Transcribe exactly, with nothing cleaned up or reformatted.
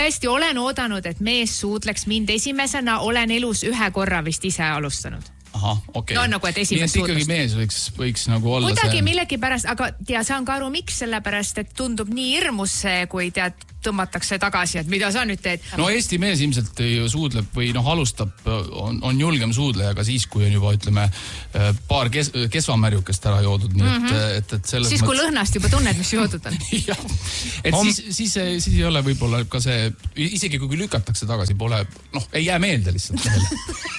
tõesti olen oodanud, et mees suudleks mind esimesena, olen elus ühe korra vist ise alustanud. Aha, okei. No nagu, et esimest suudlust. Nii et ikkagi mees võiks, võiks nagu olla Kuidagi see... millegi pärast, aga tea, saan ka aru, miks sellepärast, et tundub nii hirmus see, kui tead, tõmmatakse tagasi, et mida sa nüüd teed. No Eesti mees ilmselt suudleb või noh, alustab, on, on julgem suudleja ka siis, kui on juba, ütleme, paar kes, kesvamärjukest ära joodud. Nii et, mm-hmm. et, et selles siis, kui mõttes... lõhnast juba tunned, mis joodud on. jah, et Om... siis, siis, siis ei ole võib-olla ka see, isegi kui lükatakse tagasi, pole, noh, ei jää meelde lihtsalt.